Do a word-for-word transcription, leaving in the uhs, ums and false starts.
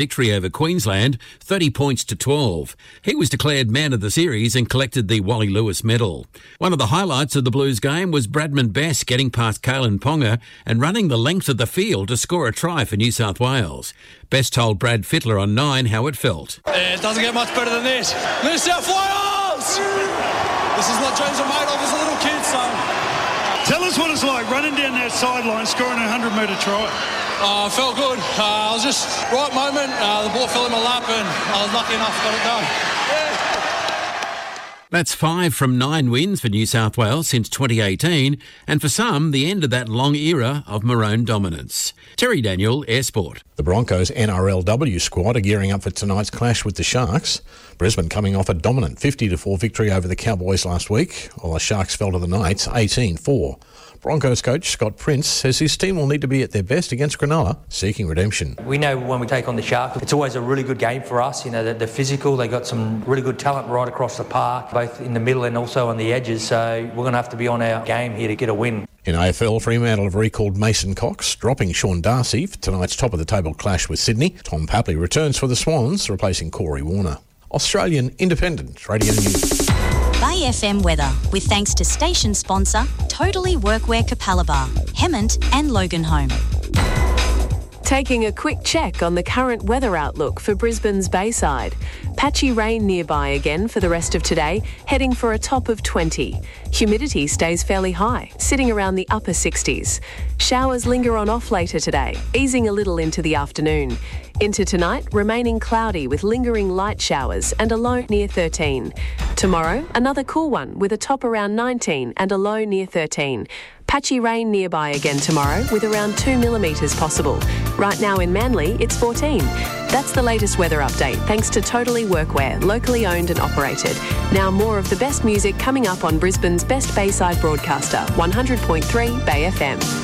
victory over Queensland, thirty points to twelve. He was declared man of the series and collected the Wally Lewis medal. One of the highlights of the Blues game was Bradman Best getting past Kalen Ponga and running the length of the field to score a try for New South Wales. Best told Brad Fittler on Nine how it felt. Yeah, it doesn't get much better than this. New South Wales! This is what dreams are made of as a little kid, son. Tell us what it's like running down that sideline, scoring a hundred metre try. Uh, it felt good. Uh, I was just right moment. Uh, the ball fell in my lap and I was lucky enough to get it done. Yeah. That's five from nine wins for New South Wales since twenty eighteen, and for some, the end of that long era of Maroon dominance. Terry Daniel, Air Sport. The Broncos N R L W squad are gearing up for tonight's clash with the Sharks. Brisbane coming off a dominant fifty to four victory over the Cowboys last week, while the Sharks fell to the Knights eighteen four. Broncos coach Scott Prince says his team will need to be at their best against Cronulla, seeking redemption. We know when we take on the Sharks, it's always a really good game for us. You know, they're, they're physical, they got some really good talent right across the park, both in the middle and also on the edges, so we're going to have to be on our game here to get a win. In A F L, Fremantle have recalled Mason Cox, dropping Sean Darcy for tonight's top-of-the-table clash with Sydney. Tom Papley returns for the Swans, replacing Corey Warner. Australian Independent Radio News. Bay F M weather, with thanks to station sponsor Totally Workwear Capalaba, Hemmant and Loganholme. Taking a quick check on the current weather outlook for Brisbane's Bayside. Patchy rain nearby again for the rest of today, heading for a top of twenty. Humidity stays fairly high, sitting around the upper sixties. Showers linger on off later today, easing a little into the afternoon. Into tonight, remaining cloudy with lingering light showers and a low near thirteen. Tomorrow, another cool one with a top around nineteen and a low near thirteen. Patchy rain nearby again tomorrow with around two millimetres possible. Right now in Manly, it's fourteen. That's the latest weather update thanks to Totally Workwear, locally owned and operated. Now more of the best music coming up on Brisbane's best Bayside broadcaster, one hundred point three Bay F M.